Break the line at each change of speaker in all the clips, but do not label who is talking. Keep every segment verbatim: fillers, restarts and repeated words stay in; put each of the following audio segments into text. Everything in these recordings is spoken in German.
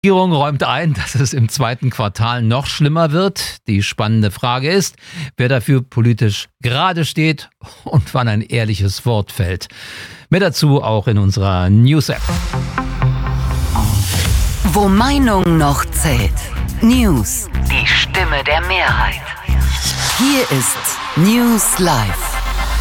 Die Regierung räumt ein, dass es im zweiten Quartal noch schlimmer wird. Die spannende Frage ist, wer dafür politisch gerade steht und wann ein ehrliches Wort fällt. Mehr dazu auch in unserer News-App.
Wo Meinung noch zählt. News. Die Stimme der Mehrheit. Hier ist News Live.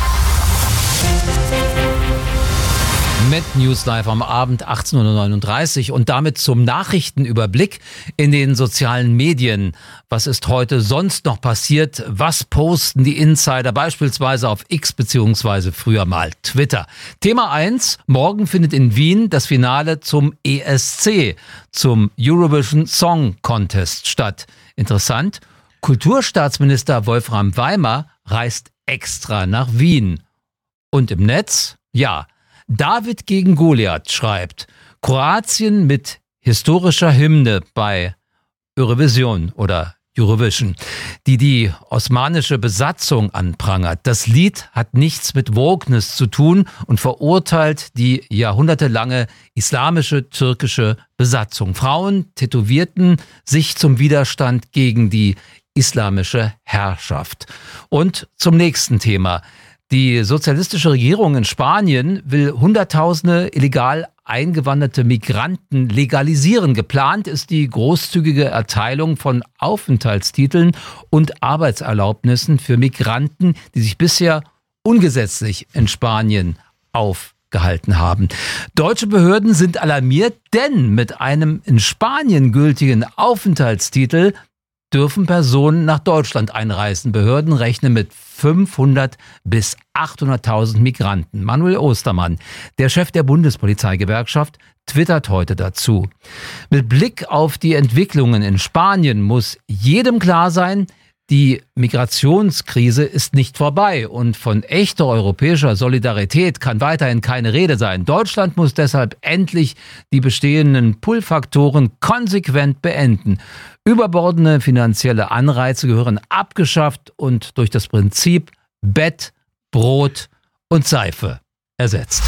Mit News Live am Abend achtzehn Uhr neununddreißig und damit zum Nachrichtenüberblick in den sozialen Medien. Was ist heute sonst noch passiert? Was posten die Insider beispielsweise auf X beziehungsweise früher mal Twitter? Thema eins. Morgen findet in Wien das Finale zum E S C, zum Eurovision Song Contest statt. Interessant. Kulturstaatsminister Wolfram Weimer reist extra nach Wien. Und im Netz? Ja. David gegen Goliath schreibt, Kroatien mit historischer Hymne bei Eurovision oder Eurovision, die die osmanische Besatzung anprangert. Das Lied hat nichts mit Wokeness zu tun und verurteilt die jahrhundertelange islamische türkische Besatzung. Frauen tätowierten sich zum Widerstand gegen die islamische Herrschaft. Und zum nächsten Thema. Die sozialistische Regierung in Spanien will Hunderttausende illegal eingewanderte Migranten legalisieren. Geplant ist die großzügige Erteilung von Aufenthaltstiteln und Arbeitserlaubnissen für Migranten, die sich bisher ungesetzlich in Spanien aufgehalten haben. Deutsche Behörden sind alarmiert, denn mit einem in Spanien gültigen Aufenthaltstitel dürfen Personen nach Deutschland einreisen. Behörden rechnen mit fünfhundert bis achthunderttausend Migranten. Manuel Ostermann, der Chef der Bundespolizeigewerkschaft, twittert heute dazu. Mit Blick auf die Entwicklungen in Spanien muss jedem klar sein, die Migrationskrise ist nicht vorbei und von echter europäischer Solidarität kann weiterhin keine Rede sein. Deutschland muss deshalb endlich die bestehenden Pull-Faktoren konsequent beenden. Überbordene finanzielle Anreize gehören abgeschafft und durch das Prinzip Bett, Brot und Seife ersetzt.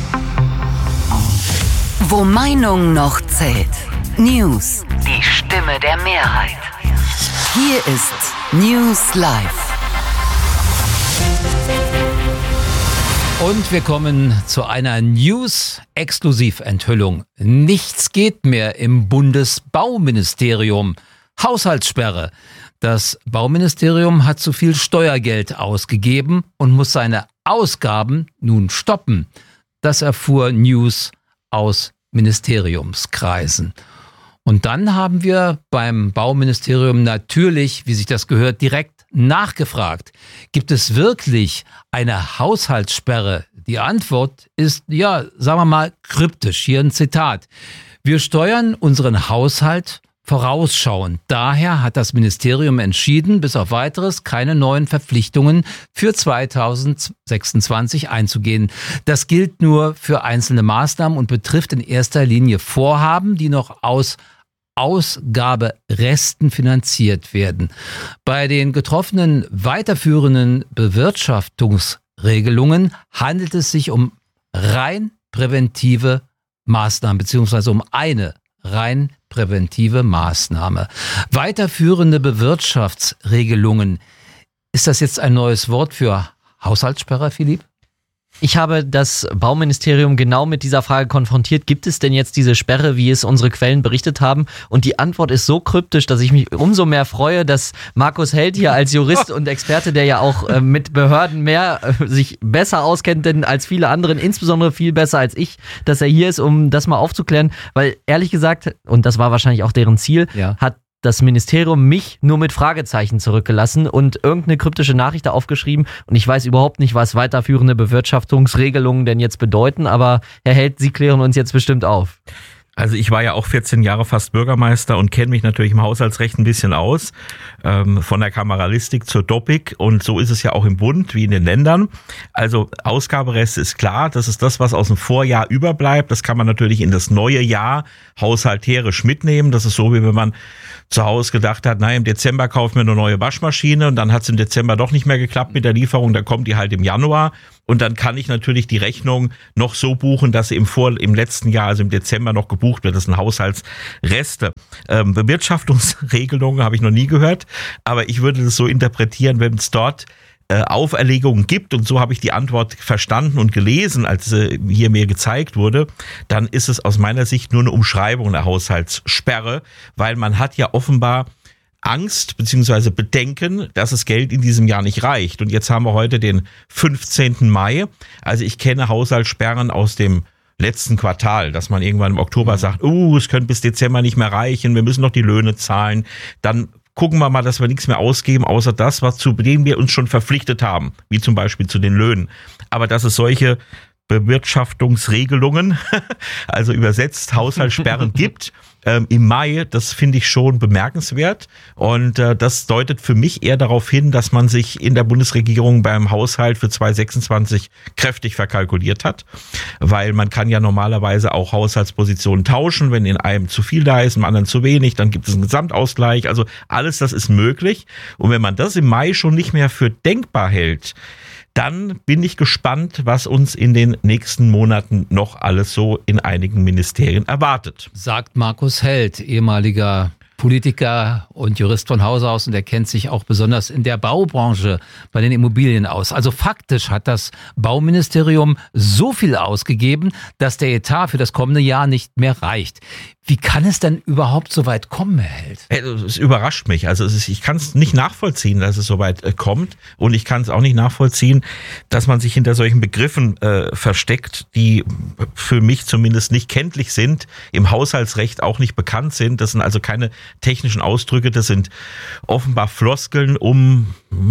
Wo Meinung noch zählt. News. Die Stimme der Mehrheit. Hier ist News Live.
Und wir kommen zu einer News-Exklusiventhüllung. Nichts geht mehr im Bundesbauministerium. Haushaltssperre. Das Bauministerium hat zu viel Steuergeld ausgegeben und muss seine Ausgaben nun stoppen. Das erfuhr News aus Ministeriumskreisen. Und dann haben wir beim Bauministerium natürlich, wie sich das gehört, direkt nachgefragt. Gibt es wirklich eine Haushaltssperre? Die Antwort ist, ja, sagen wir mal, kryptisch. Hier ein Zitat. Wir steuern unseren Haushalt vorausschauend. Daher hat das Ministerium entschieden, bis auf Weiteres keine neuen Verpflichtungen für zweitausendsechsundzwanzig einzugehen. Das gilt nur für einzelne Maßnahmen und betrifft in erster Linie Vorhaben, die noch aus Ausgaberesten finanziert werden. Bei den getroffenen weiterführenden Bewirtschaftungsregelungen handelt es sich um rein präventive Maßnahmen, beziehungsweise um eine rein präventive Maßnahme. Weiterführende Bewirtschaftsregelungen. Ist das jetzt ein neues Wort für Haushaltssperre, Philipp?
Ich habe das Bauministerium genau mit dieser Frage konfrontiert. Gibt es denn jetzt diese Sperre, wie es unsere Quellen berichtet haben? Und die Antwort ist so kryptisch, dass ich mich umso mehr freue, dass Markus Held hier als Jurist und Experte, der ja auch äh, mit Behörden mehr äh, sich besser auskennt denn als viele anderen, insbesondere viel besser als ich, dass er hier ist, um das mal aufzuklären. Weil ehrlich gesagt, und das war wahrscheinlich auch deren Ziel, ja, hat das Ministerium mich nur mit Fragezeichen zurückgelassen und irgendeine kryptische Nachricht da aufgeschrieben. Und ich weiß überhaupt nicht, was weiterführende Bewirtschaftungsregelungen denn jetzt bedeuten. Aber Herr Held, Sie klären uns jetzt bestimmt auf.
Also ich war ja auch vierzehn Jahre fast Bürgermeister und kenne mich natürlich im Haushaltsrecht ein bisschen aus, ähm, von der Kameralistik zur Doppik, und so ist es ja auch im Bund wie in den Ländern. Also Ausgabereste ist klar, das ist das, was aus dem Vorjahr überbleibt. Das kann man natürlich in das neue Jahr haushalterisch mitnehmen. Das ist so, wie wenn man zu Hause gedacht hat, na, im Dezember kaufen wir eine neue Waschmaschine und dann hat es im Dezember doch nicht mehr geklappt mit der Lieferung, dann kommt die halt im Januar. Und dann kann ich natürlich die Rechnung noch so buchen, dass sie im Vor im letzten Jahr, also im Dezember, noch gebucht wird. Das sind Haushaltsreste. Ähm, Bewirtschaftungsregelungen habe ich noch nie gehört, aber ich würde das so interpretieren, wenn es dort äh, Auferlegungen gibt, und so habe ich die Antwort verstanden und gelesen, als äh, hier mir gezeigt wurde, dann ist es aus meiner Sicht nur eine Umschreibung der Haushaltssperre, weil man hat ja offenbar Angst bzw. Bedenken, dass das Geld in diesem Jahr nicht reicht. Und jetzt haben wir heute den fünfzehnten Mai. Also ich kenne Haushaltssperren aus dem letzten Quartal, dass man irgendwann im Oktober sagt, uh, es könnte bis Dezember nicht mehr reichen, wir müssen noch die Löhne zahlen. Dann gucken wir mal, dass wir nichts mehr ausgeben, außer das, was zu dem wir uns schon verpflichtet haben, wie zum Beispiel zu den Löhnen. Aber dass es solche Bewirtschaftungsregelungen, also übersetzt Haushaltssperren gibt, ähm, im Mai, das finde ich schon bemerkenswert, und äh, das deutet für mich eher darauf hin, dass man sich in der Bundesregierung beim Haushalt für zwanzig sechsundzwanzig kräftig verkalkuliert hat, weil man kann ja normalerweise auch Haushaltspositionen tauschen, wenn in einem zu viel da ist, im anderen zu wenig, dann gibt es einen Gesamtausgleich, also alles das ist möglich, und wenn man das im Mai schon nicht mehr für denkbar hält, dann bin ich gespannt, was uns in den nächsten Monaten noch alles so in einigen Ministerien erwartet.
Sagt Markus Held, ehemaliger Politiker und Jurist von Hause aus, und er kennt sich auch besonders in der Baubranche bei den Immobilien aus. Also faktisch hat das Bauministerium so viel ausgegeben, dass der Etat für das kommende Jahr nicht mehr reicht. Wie kann es denn überhaupt so weit kommen, Herr Held?
Es überrascht mich. Also es ist, ich kann es nicht nachvollziehen, dass es so weit äh, kommt. Und ich kann es auch nicht nachvollziehen, dass man sich hinter solchen Begriffen äh, versteckt, die für mich zumindest nicht kenntlich sind, im Haushaltsrecht auch nicht bekannt sind. Das sind also keine technischen Ausdrücke, das sind offenbar Floskeln, um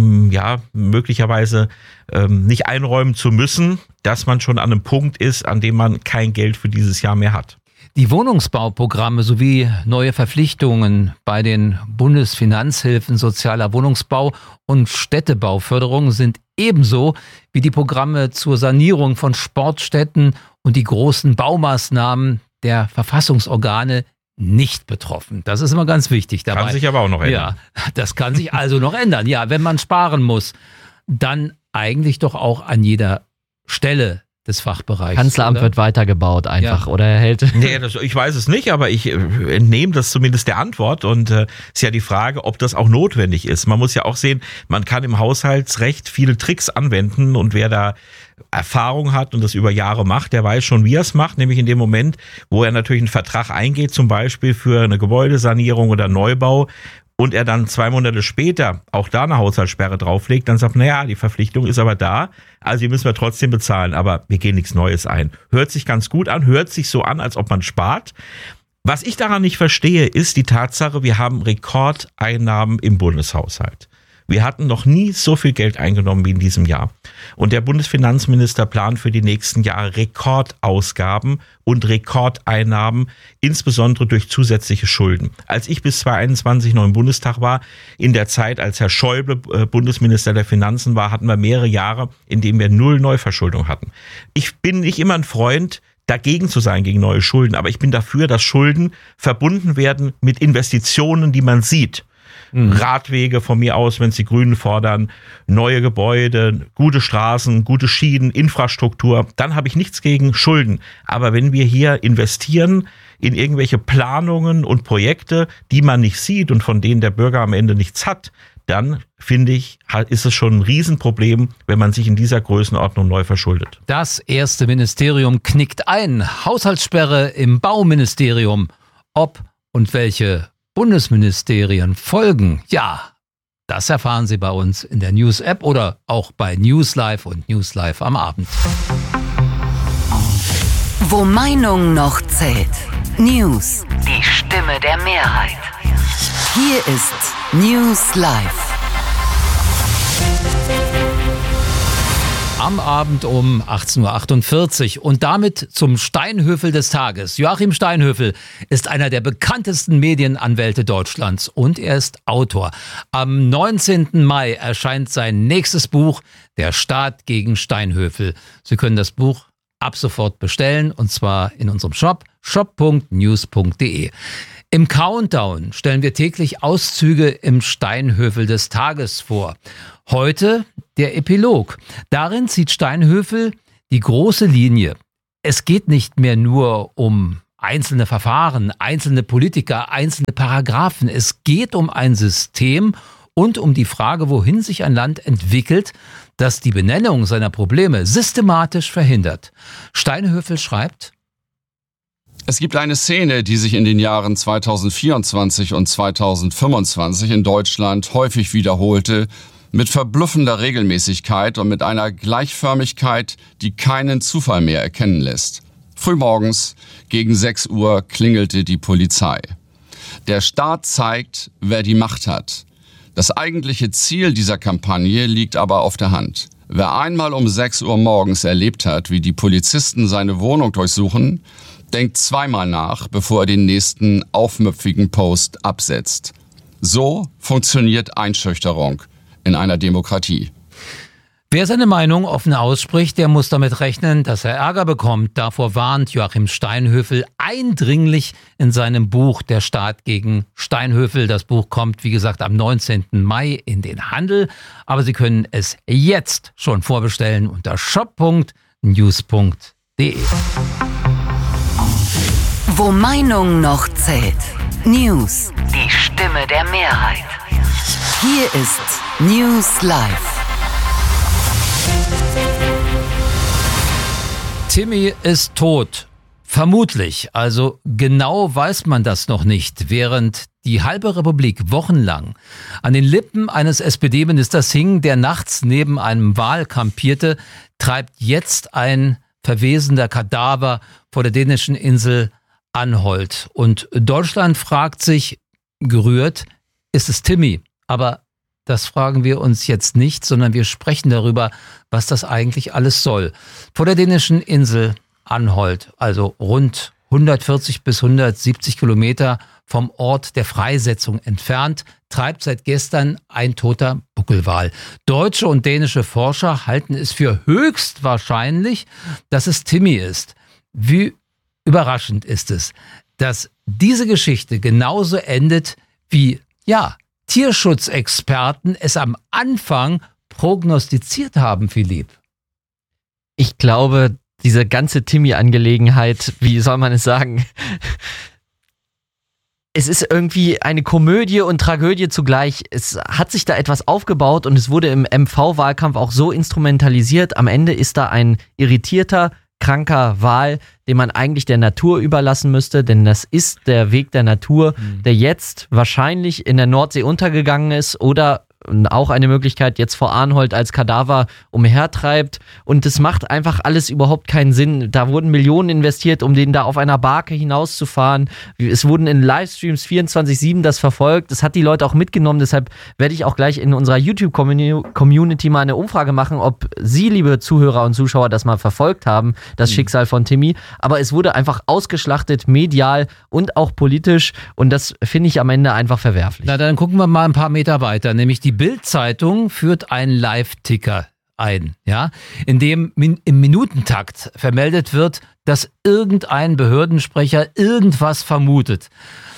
ja möglicherweise ähm, nicht einräumen zu müssen, dass man schon an einem Punkt ist, an dem man kein Geld für dieses Jahr mehr hat.
Die Wohnungsbauprogramme sowie neue Verpflichtungen bei den Bundesfinanzhilfen sozialer Wohnungsbau und Städtebauförderung sind ebenso wie die Programme zur Sanierung von Sportstätten und die großen Baumaßnahmen der Verfassungsorgane nicht betroffen. Das ist immer ganz wichtig dabei.
Kann sich aber auch noch ändern.
Ja, das kann sich also noch ändern. Ja, wenn man sparen muss, dann eigentlich doch auch an jeder Stelle des Fachbereichs.
Kanzleramt
oder?
Wird weitergebaut einfach, ja. Oder Herr Held?
Nee, das, ich weiß es nicht, aber ich äh, entnehme das zumindest der Antwort, und äh, ist ja die Frage, ob das auch notwendig ist. Man muss ja auch sehen, man kann im Haushaltsrecht viele Tricks anwenden, und wer da Erfahrung hat und das über Jahre macht, der weiß schon, wie er es macht, nämlich in dem Moment, wo er natürlich einen Vertrag eingeht, zum Beispiel für eine Gebäudesanierung oder Neubau, und er dann zwei Monate später auch da eine Haushaltssperre drauflegt, dann sagt, naja, die Verpflichtung ist aber da, also die müssen wir trotzdem bezahlen, aber wir gehen nichts Neues ein. Hört sich ganz gut an, hört sich so an, als ob man spart. Was ich daran nicht verstehe, ist die Tatsache, wir haben Rekordeinnahmen im Bundeshaushalt. Wir hatten noch nie so viel Geld eingenommen wie in diesem Jahr. Und der Bundesfinanzminister plant für die nächsten Jahre Rekordausgaben und Rekordeinnahmen, insbesondere durch zusätzliche Schulden. Als ich bis zweitausendeinundzwanzig noch im Bundestag war, in der Zeit, als Herr Schäuble Bundesminister der Finanzen war, hatten wir mehrere Jahre, in denen wir null Neuverschuldung hatten. Ich bin nicht immer ein Freund, dagegen zu sein gegen neue Schulden, aber ich bin dafür, dass Schulden verbunden werden mit Investitionen, die man sieht. Mhm. Radwege von mir aus, wenn es die Grünen fordern, neue Gebäude, gute Straßen, gute Schienen, Infrastruktur, dann habe ich nichts gegen Schulden. Aber wenn wir hier investieren in irgendwelche Planungen und Projekte, die man nicht sieht und von denen der Bürger am Ende nichts hat, dann finde ich, ist es schon ein Riesenproblem, wenn man sich in dieser Größenordnung neu verschuldet.
Das erste Ministerium knickt ein. Haushaltssperre im Bauministerium. Ob und welche Bundesministerien folgen, ja, das erfahren Sie bei uns in der News-App oder auch bei News Live und News Live am Abend.
Wo Meinung noch zählt. News. Die Stimme der Mehrheit. Hier ist News Live.
Am Abend um achtzehn Uhr achtundvierzig und damit zum Steinhöfel des Tages. Joachim Steinhöfel ist einer der bekanntesten Medienanwälte Deutschlands und er ist Autor. Am neunzehnten Mai erscheint sein nächstes Buch, Der Staat gegen Steinhöfel. Sie können das Buch ab sofort bestellen, und zwar in unserem Shop shop punkt news punkt de. Im Countdown stellen wir täglich Auszüge im Steinhöfel des Tages vor. Heute der Epilog. Darin zieht Steinhöfel die große Linie. Es geht nicht mehr nur um einzelne Verfahren, einzelne Politiker, einzelne Paragraphen. Es geht um ein System und um die Frage, wohin sich ein Land entwickelt, das die Benennung seiner Probleme systematisch verhindert. Steinhöfel schreibt:
Es gibt eine Szene, die sich in den Jahren zweitausendvierundzwanzig und zweitausendfünfundzwanzig in Deutschland häufig wiederholte, mit verblüffender Regelmäßigkeit und mit einer Gleichförmigkeit, die keinen Zufall mehr erkennen lässt. Frühmorgens gegen sechs Uhr klingelte die Polizei. Der Staat zeigt, wer die Macht hat. Das eigentliche Ziel dieser Kampagne liegt aber auf der Hand. Wer einmal um sechs Uhr morgens erlebt hat, wie die Polizisten seine Wohnung durchsuchen, denkt zweimal nach, bevor er den nächsten aufmüpfigen Post absetzt. So funktioniert Einschüchterung in einer Demokratie.
Wer seine Meinung offen ausspricht, der muss damit rechnen, dass er Ärger bekommt. Davor warnt Joachim Steinhöfel eindringlich in seinem Buch Der Staat gegen Steinhöfel. Das Buch kommt, wie gesagt, am neunzehnten Mai in den Handel. Aber Sie können es jetzt schon vorbestellen unter shop punkt news punkt de.
Wo Meinung noch zählt. News. Die Stimme der Mehrheit. Hier ist News Live.
Timmy ist tot. Vermutlich. Also genau weiß man das noch nicht. Während die halbe Republik wochenlang an den Lippen eines S P D-Ministers hing, der nachts neben einem Wal kampierte, treibt jetzt ein verwesender Kadaver vor der dänischen Insel Anholt. Und Deutschland fragt sich, gerührt, ist es Timmy? Aber das fragen wir uns jetzt nicht, sondern wir sprechen darüber, was das eigentlich alles soll. Vor der dänischen Insel Anholt, also rund hundertvierzig bis hundertsiebzig Kilometer vom Ort der Freisetzung entfernt, treibt seit gestern ein toter Buckelwal. Deutsche und dänische Forscher halten es für höchst wahrscheinlich, dass es Timmy ist. Wie überraschend ist es, dass diese Geschichte genauso endet, wie, ja, Tierschutzexperten es am Anfang prognostiziert haben, Philipp.
Ich glaube, diese ganze Timmy-Angelegenheit, wie soll man es sagen? Es ist irgendwie eine Komödie und Tragödie zugleich. Es hat sich da etwas aufgebaut und es wurde im M V-Wahlkampf auch so instrumentalisiert. Am Ende ist da ein irritierter, kranker Wal, den man eigentlich der Natur überlassen müsste, denn das ist der Weg der Natur, mhm. der jetzt wahrscheinlich in der Nordsee untergegangen ist oder auch eine Möglichkeit jetzt vor Arnholt als Kadaver umhertreibt und es macht einfach alles überhaupt keinen Sinn. Da wurden Millionen investiert, um den da auf einer Barke hinauszufahren. Es wurden in Livestreams vierundzwanzig sieben das verfolgt. Das hat die Leute auch mitgenommen, deshalb werde ich auch gleich in unserer YouTube-Community mal eine Umfrage machen, ob Sie, liebe Zuhörer und Zuschauer, das mal verfolgt haben, das mhm. Schicksal von Timmy. Aber es wurde einfach ausgeschlachtet, medial und auch politisch und das finde ich am Ende einfach verwerflich.
Na, dann gucken wir mal ein paar Meter weiter, nämlich die Bild-Zeitung führt einen Live-Ticker ein, ja, in dem min- im Minutentakt vermeldet wird, dass irgendein Behördensprecher irgendwas vermutet.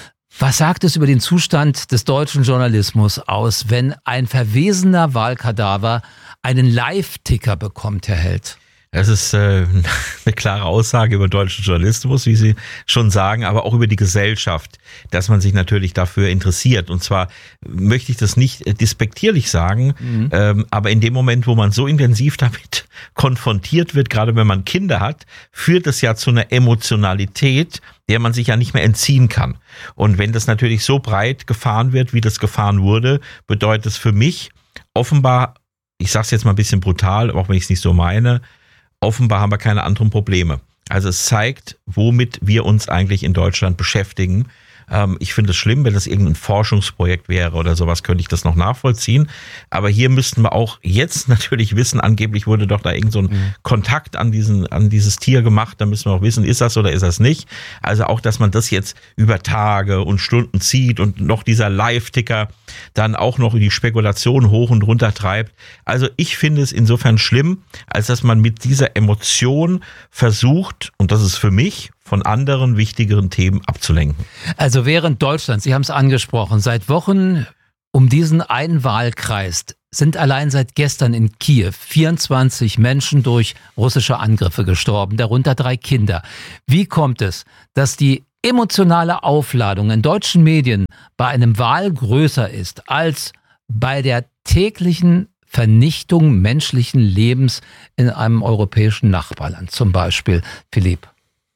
Was sagt es über den Zustand des deutschen Journalismus aus, wenn ein verwesener Wahlkadaver einen Live-Ticker bekommt, Herr Held?
Das ist äh, eine klare Aussage über deutschen Journalismus, wie Sie schon sagen, aber auch über die Gesellschaft, dass man sich natürlich dafür interessiert. Und zwar möchte ich das nicht despektierlich sagen, mhm. ähm, aber in dem Moment, wo man so intensiv damit konfrontiert wird, gerade wenn man Kinder hat, führt es ja zu einer Emotionalität, der man sich ja nicht mehr entziehen kann. Und wenn das natürlich so breit gefahren wird, wie das gefahren wurde, bedeutet es für mich offenbar, ich sage es jetzt mal ein bisschen brutal, auch wenn ich es nicht so meine, offenbar haben wir keine anderen Probleme. Also es zeigt, womit wir uns eigentlich in Deutschland beschäftigen. Ähm, ich finde es schlimm, wenn das irgendein Forschungsprojekt wäre oder sowas, könnte ich das noch nachvollziehen. Aber hier müssten wir auch jetzt natürlich wissen, angeblich wurde doch da irgend so ein mhm. Kontakt an diesen, an dieses Tier gemacht. Da müssen wir auch wissen, ist das oder ist das nicht. Also auch, dass man das jetzt über Tage und Stunden zieht und noch dieser Live-Ticker dann auch noch die Spekulation hoch und runter treibt. Also ich finde es insofern schlimm, als dass man mit dieser Emotion versucht, und das ist für mich von anderen wichtigeren Themen abzulenken.
Also während Deutschland, Sie haben es angesprochen, seit Wochen um diesen einen Wahlkreis sind allein seit gestern in Kiew vierundzwanzig Menschen durch russische Angriffe gestorben, darunter drei Kinder. Wie kommt es, dass die emotionale Aufladung in deutschen Medien bei einem Wahl größer ist als bei der täglichen Vernichtung menschlichen Lebens in einem europäischen Nachbarland, zum Beispiel, Philipp?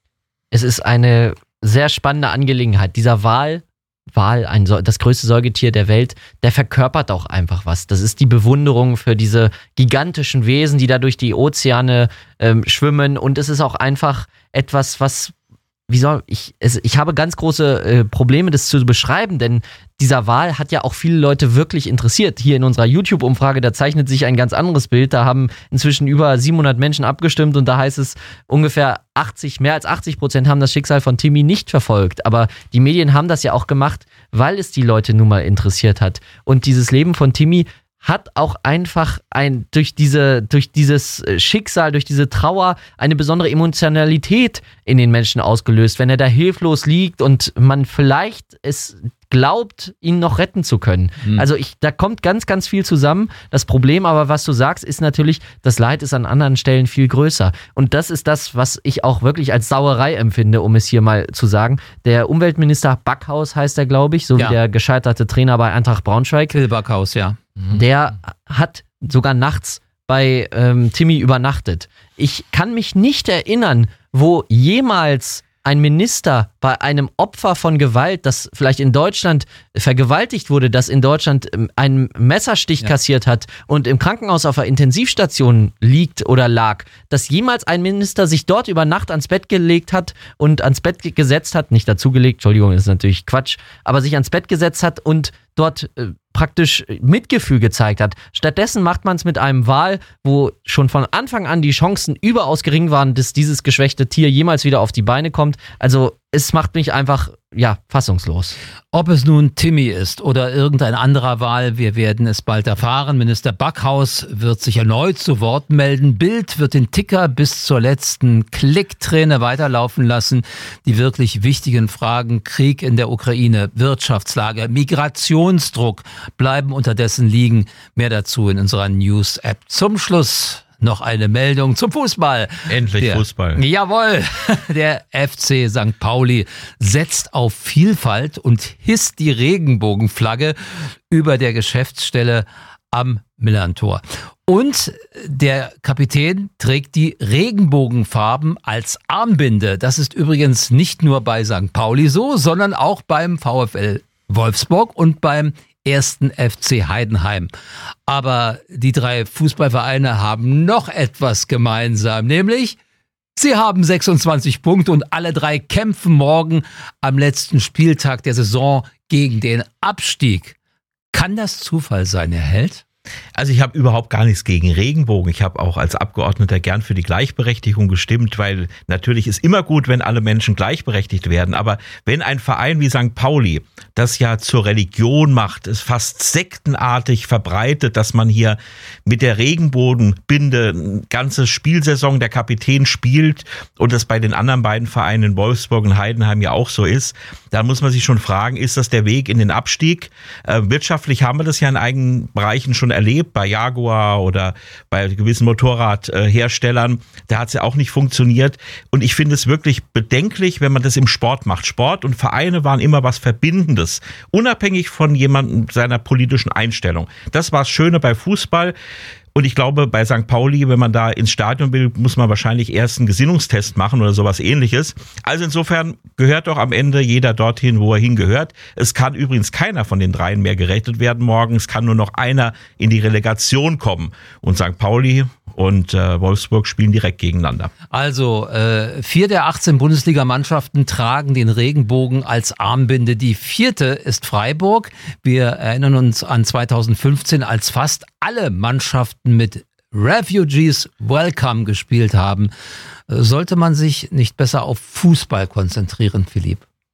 Es ist eine sehr spannende Angelegenheit. Dieser Wal, Wal, ein, das größte Säugetier der Welt, der verkörpert auch einfach was. Das ist die Bewunderung für diese gigantischen Wesen, die da durch die Ozeane ähm, schwimmen. Und es ist auch einfach etwas, was, wie soll ich, es, ich habe ganz große äh, Probleme, das zu beschreiben, denn dieser Wal hat ja auch viele Leute wirklich interessiert. Hier in unserer YouTube-Umfrage, da zeichnet sich ein ganz anderes Bild. Da haben inzwischen über siebenhundert Menschen abgestimmt und da heißt es, ungefähr achtzig, mehr als achtzig Prozent haben das Schicksal von Timmy nicht verfolgt. Aber die Medien haben das ja auch gemacht, weil es die Leute nun mal interessiert hat. Und dieses Leben von Timmy hat auch einfach ein, durch diese, durch dieses Schicksal, durch diese Trauer eine besondere Emotionalität in den Menschen ausgelöst. Wenn er da hilflos liegt und man vielleicht es glaubt, ihn noch retten zu können. Mhm. Also ich, da kommt ganz, ganz viel zusammen. Das Problem aber, was du sagst, ist natürlich, das Leid ist an anderen Stellen viel größer. Und das ist das, was ich auch wirklich als Sauerei empfinde, um es hier mal zu sagen. Der Umweltminister Backhaus heißt er, glaube ich, so ja. wie der gescheiterte Trainer bei Eintracht Braunschweig.
Phil Backhaus, ja.
Mhm. Der hat sogar nachts bei ähm, Timmy übernachtet. Ich kann mich nicht erinnern, wo jemals ein Minister bei einem Opfer von Gewalt, das vielleicht in Deutschland vergewaltigt wurde, das in Deutschland einen Messerstich ja. kassiert hat und im Krankenhaus auf einer Intensivstation liegt oder lag, dass jemals ein Minister sich dort über Nacht ans Bett gelegt hat und ans Bett gesetzt hat, nicht dazugelegt, Entschuldigung, das ist natürlich Quatsch, aber sich ans Bett gesetzt hat und dort äh, praktisch Mitgefühl gezeigt hat. Stattdessen macht man es mit einem Wal, wo schon von Anfang an die Chancen überaus gering waren, dass dieses geschwächte Tier jemals wieder auf die Beine kommt. Also es macht mich einfach, ja, fassungslos.
Ob es nun Timmy ist oder irgendein anderer Wal, wir werden es bald erfahren. Minister Backhaus wird sich erneut zu Wort melden. Bild wird den Ticker bis zur letzten Klickträne weiterlaufen lassen. Die wirklich wichtigen Fragen Krieg in der Ukraine, Wirtschaftslage, Migrationsdruck bleiben unterdessen liegen. Mehr dazu in unserer News-App. Zum Schluss noch eine Meldung zum Fußball.
Endlich
der,
Fußball.
Jawohl, der F C Sankt Pauli setzt auf Vielfalt und hisst die Regenbogenflagge über der Geschäftsstelle am Millerntor. Und der Kapitän trägt die Regenbogenfarben als Armbinde. Das ist übrigens nicht nur bei Sankt Pauli so, sondern auch beim VfL Wolfsburg und beim ersten F C Heidenheim. Aber die drei Fußballvereine haben noch etwas gemeinsam, nämlich sie haben sechsundzwanzig Punkte und alle drei kämpfen morgen am letzten Spieltag der Saison gegen den Abstieg. Kann das Zufall sein, Herr Held?
Also ich habe überhaupt gar nichts gegen Regenbogen. Ich habe auch als Abgeordneter gern für die Gleichberechtigung gestimmt, weil natürlich ist immer gut, wenn alle Menschen gleichberechtigt werden. Aber wenn ein Verein wie Sankt Pauli das ja zur Religion macht, es fast sektenartig verbreitet, dass man hier mit der Regenbogenbinde eine ganze Spielsaison der Kapitän spielt und das bei den anderen beiden Vereinen in Wolfsburg und Heidenheim ja auch so ist, dann muss man sich schon fragen, ist das der Weg in den Abstieg? Äh, wirtschaftlich haben wir das ja in eigenen Bereichen schon erlebt, bei Jaguar oder bei gewissen Motorradherstellern. Da hat es ja auch nicht funktioniert. Und ich finde es wirklich bedenklich, wenn man das im Sport macht. Sport und Vereine waren immer was Verbindendes, unabhängig von jemandem seiner politischen Einstellung. Das war das Schöne bei Fußball. Und ich glaube, bei Sankt Pauli, wenn man da ins Stadion will, muss man wahrscheinlich erst einen Gesinnungstest machen oder sowas Ähnliches. Also insofern gehört doch am Ende jeder dorthin, wo er hingehört. Es kann übrigens keiner von den dreien mehr gerettet werden morgen. Es kann nur noch einer in die Relegation kommen. Und Sankt Pauli und äh, Wolfsburg spielen direkt gegeneinander.
Also äh, vier der achtzehn Bundesligamannschaften tragen den Regenbogen als Armbinde. Die vierte ist Freiburg. Wir erinnern uns an zweitausendfünfzehn, als fast alle Mannschaften mit Refugees Welcome gespielt haben. Sollte man sich nicht besser auf Fußball konzentrieren, Philipp?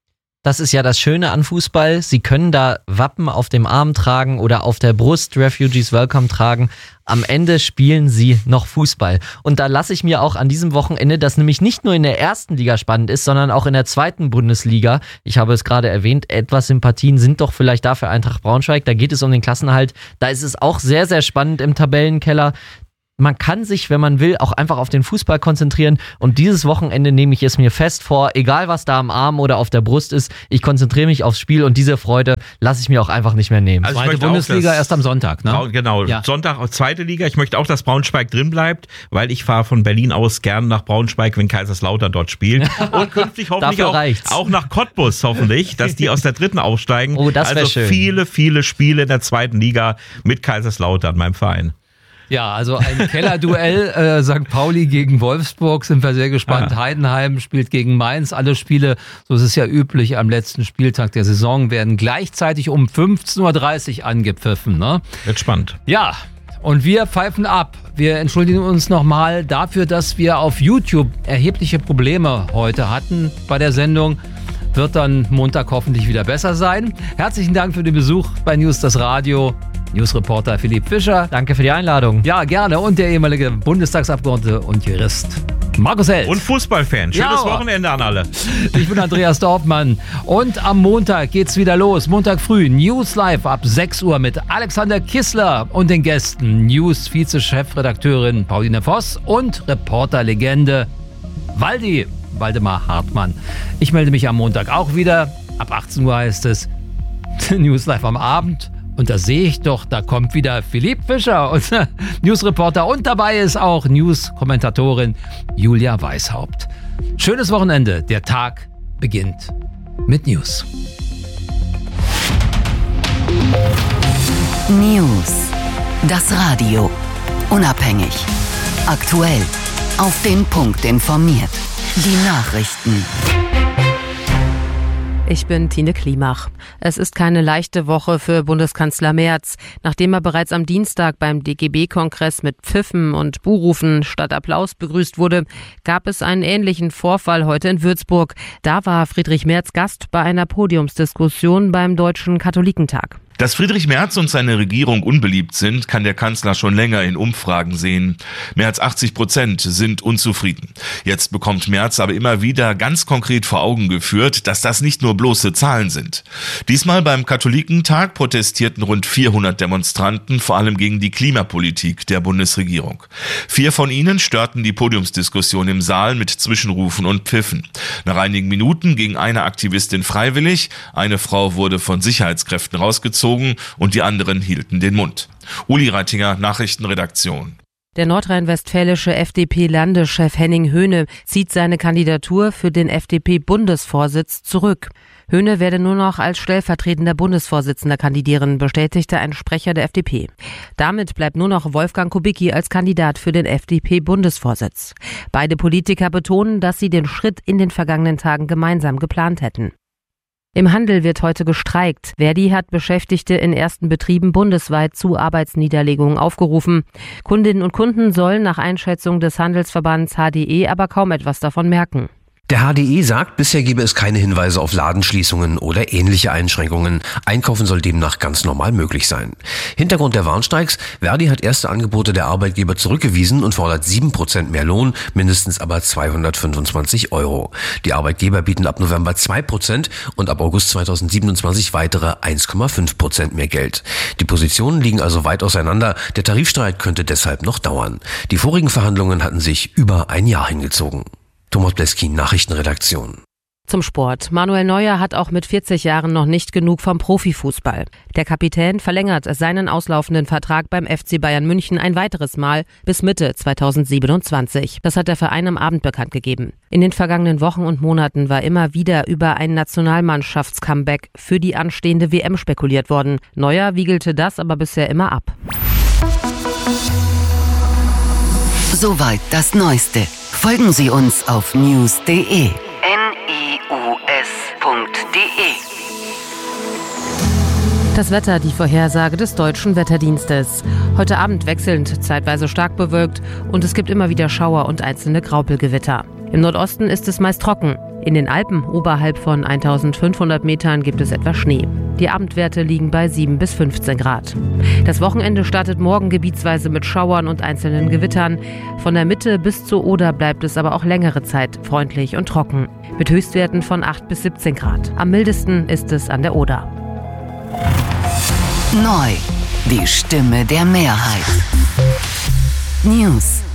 Das ist ja das Schöne an Fußball. Sie können da Wappen auf dem Arm tragen oder auf der Brust Refugees Welcome tragen. Am Ende spielen sie noch Fußball. Und da lasse ich mir auch an diesem Wochenende, das nämlich nicht nur in der ersten Liga spannend ist, sondern auch in der zweiten Bundesliga. Ich habe es gerade erwähnt, etwas Sympathien sind doch vielleicht da für Eintracht Braunschweig. Da geht es um den Klassenerhalt. Da ist es auch sehr, sehr spannend im Tabellenkeller. Man kann sich, wenn man will, auch einfach auf den Fußball konzentrieren und dieses Wochenende nehme ich es mir fest vor, egal was da am Arm oder auf der Brust ist, ich konzentriere mich aufs Spiel und diese Freude lasse ich mir auch einfach nicht mehr nehmen.
Also Zweite Bundesliga erst am Sonntag, ne?
Genau, ja. Sonntag auf zweite Liga. Ich möchte auch, dass Braunschweig drin bleibt, weil ich fahre von Berlin aus gern nach Braunschweig, wenn Kaiserslautern dort spielt. Und künftig hoffentlich auch, auch nach Cottbus hoffentlich, dass die aus der dritten aufsteigen.
Oh, das wäre
also
schön.
viele, viele Spiele in der zweiten Liga mit Kaiserslautern, meinem Verein.
Ja, also ein Kellerduell, äh, Sankt Pauli gegen Wolfsburg, sind wir sehr gespannt.
Ah.
Heidenheim spielt gegen Mainz. Alle Spiele, so ist es ja üblich, am letzten Spieltag der Saison werden gleichzeitig um fünfzehn Uhr dreißig angepfiffen. Ne?
Wird spannend.
Ja, und wir pfeifen ab. Wir entschuldigen uns nochmal dafür, dass wir auf YouTube erhebliche Probleme heute hatten bei der Sendung. Wird dann Montag hoffentlich wieder besser sein. Herzlichen Dank für den Besuch bei News das Radio. Newsreporter Philipp Fischer.
Danke für die Einladung.
Ja, gerne. Und der ehemalige Bundestagsabgeordnete und Jurist Markus Held.
Und Fußballfan. Schönes
ja.
Wochenende an alle.
Ich bin Andreas Dorfmann. Und am Montag geht's wieder los. Montag früh News Live ab sechs Uhr mit Alexander Kissler und den Gästen. News-Vize-Chefredakteurin Pauline Voss und Reporterlegende Waldi, Waldemar Hartmann. Ich melde mich am Montag auch wieder. Ab achtzehn Uhr heißt es News Live am Abend. Und da sehe ich doch, da kommt wieder Philipp Fischer, unser Newsreporter. Und dabei ist auch News-Kommentatorin Julia Weishaupt. Schönes Wochenende. Der Tag beginnt mit News.
News. Das Radio. Unabhängig. Aktuell. Auf den Punkt informiert. Die Nachrichten.
Ich bin Tine Klimach. Es ist keine leichte Woche für Bundeskanzler Merz. Nachdem er bereits am Dienstag beim D G B-Kongress mit Pfiffen und Buhrufen statt Applaus begrüßt wurde, gab es einen ähnlichen Vorfall heute in Würzburg. Da war Friedrich Merz Gast bei einer Podiumsdiskussion beim Deutschen Katholikentag.
Dass Friedrich Merz und seine Regierung unbeliebt sind, kann der Kanzler schon länger in Umfragen sehen. Mehr als achtzig Prozent sind unzufrieden. Jetzt bekommt Merz aber immer wieder ganz konkret vor Augen geführt, dass das nicht nur bloße Zahlen sind. Diesmal beim Katholikentag protestierten rund vierhundert Demonstranten, vor allem gegen die Klimapolitik der Bundesregierung. Vier von ihnen störten die Podiumsdiskussion im Saal mit Zwischenrufen und Pfiffen. Nach einigen Minuten ging eine Aktivistin freiwillig, eine Frau wurde von Sicherheitskräften rausgezogen und die anderen hielten den Mund. Uli Reitinger, Nachrichtenredaktion.
Der nordrhein-westfälische F D P-Landeschef Henning Höhne zieht seine Kandidatur für den F D P-Bundesvorsitz zurück. Höhne werde nur noch als stellvertretender Bundesvorsitzender kandidieren, bestätigte ein Sprecher der F D P. Damit bleibt nur noch Wolfgang Kubicki als Kandidat für den F D P-Bundesvorsitz. Beide Politiker betonen, dass sie den Schritt in den vergangenen Tagen gemeinsam geplant hätten. Im Handel wird heute gestreikt. Verdi hat Beschäftigte in ersten Betrieben bundesweit zu Arbeitsniederlegungen aufgerufen. Kundinnen und Kunden sollen nach Einschätzung des Handelsverbands H D E aber kaum etwas davon merken.
Der H D E sagt, bisher gebe es keine Hinweise auf Ladenschließungen oder ähnliche Einschränkungen. Einkaufen soll demnach ganz normal möglich sein. Hintergrund der Warnstreiks: Verdi hat erste Angebote der Arbeitgeber zurückgewiesen und fordert sieben Prozent mehr Lohn, mindestens aber zweihundertfünfundzwanzig Euro. Die Arbeitgeber bieten ab November zwei Prozent und ab August zweitausendsiebenundzwanzig weitere eins Komma fünf Prozent mehr Geld. Die Positionen liegen also weit auseinander. Der Tarifstreit könnte deshalb noch dauern. Die vorigen Verhandlungen hatten sich über ein Jahr hingezogen. Thomas Bleskin, Nachrichtenredaktion.
Zum Sport. Manuel Neuer hat auch mit vierzig Jahren noch nicht genug vom Profifußball. Der Kapitän verlängert seinen auslaufenden Vertrag beim F C Bayern München ein weiteres Mal bis Mitte zweitausendsiebenundzwanzig. Das hat der Verein am Abend bekannt gegeben. In den vergangenen Wochen und Monaten war immer wieder über ein Nationalmannschafts-Comeback für die anstehende W M spekuliert worden. Neuer wiegelte das aber bisher immer ab.
Soweit das Neueste. Folgen Sie uns auf news punkt de. N I U S punkt de.
Das Wetter, die Vorhersage des Deutschen Wetterdienstes. Heute Abend wechselnd, zeitweise stark bewölkt und es gibt immer wieder Schauer und einzelne Graupelgewitter. Im Nordosten ist es meist trocken. In den Alpen oberhalb von eintausendfünfhundert Metern gibt es etwas Schnee. Die Abendwerte liegen bei sieben bis fünfzehn Grad. Das Wochenende startet morgen gebietsweise mit Schauern und einzelnen Gewittern. Von der Mitte bis zur Oder bleibt es aber auch längere Zeit freundlich und trocken. Mit Höchstwerten von acht bis siebzehn Grad. Am mildesten ist es an der Oder.
Neu. Die Stimme der Mehrheit. News.